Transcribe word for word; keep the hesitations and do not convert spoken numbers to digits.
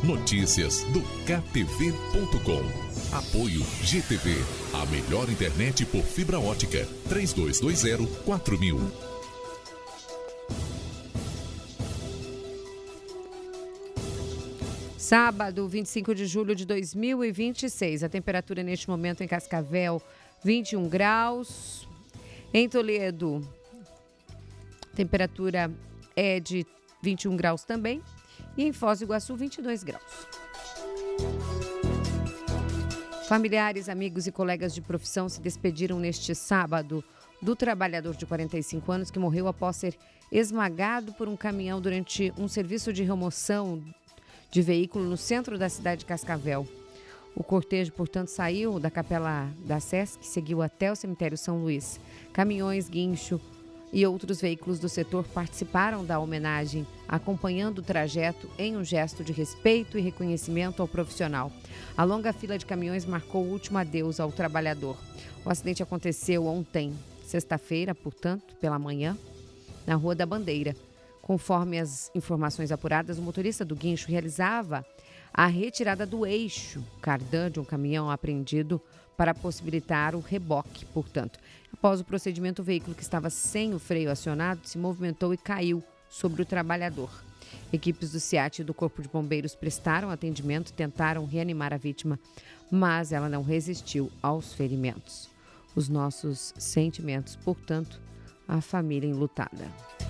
Notícias do K T V ponto com. Apoio G T V, a melhor internet por fibra ótica. três dois dois zero, quatro mil. Sábado, vinte e cinco de julho de dois mil e vinte e seis. A temperatura neste momento em Cascavel, vinte e um graus. Em Toledo, temperatura é de vinte e um graus também. E em Foz do Iguaçu, vinte e dois graus. Familiares, amigos e colegas de profissão se despediram neste sábado do trabalhador de quarenta e cinco anos que morreu após ser esmagado por um caminhão durante um serviço de remoção de veículo no centro da cidade de Cascavel. O cortejo, portanto, saiu da capela da Sesc e seguiu até o cemitério São Luís. Caminhões, guincho e outros veículos do setor participaram da homenagem, acompanhando o trajeto em um gesto de respeito e reconhecimento ao profissional. A longa fila de caminhões marcou o último adeus ao trabalhador. O acidente aconteceu ontem, sexta-feira, portanto, pela manhã, na Rua da Bandeira. Conforme as informações apuradas, o motorista do guincho realizava a retirada do eixo cardan de um caminhão apreendido para possibilitar o reboque, portanto. Após o procedimento, o veículo que estava sem o freio acionado se movimentou e caiu sobre o trabalhador. Equipes do SEAT e do Corpo de Bombeiros prestaram atendimento e tentaram reanimar a vítima, mas ela não resistiu aos ferimentos. Os nossos sentimentos, portanto, à família enlutada.